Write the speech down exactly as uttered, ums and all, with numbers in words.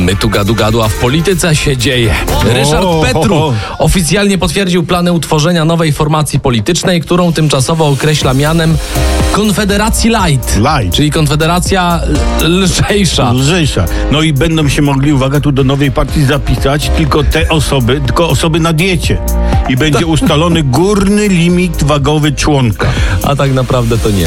My tu gadu gadu, a w polityce się dzieje. Ryszard O, Petru o, o. oficjalnie potwierdził plany utworzenia nowej formacji politycznej, którą tymczasowo określa mianem Konfederacji Light. Light. Czyli Konfederacja l- lżejsza. Lżejsza. No i będą się mogli, uwaga, tu do nowej partii zapisać tylko te osoby, tylko osoby na diecie. I będzie ustalony górny limit wagowy członka. A tak naprawdę to nie.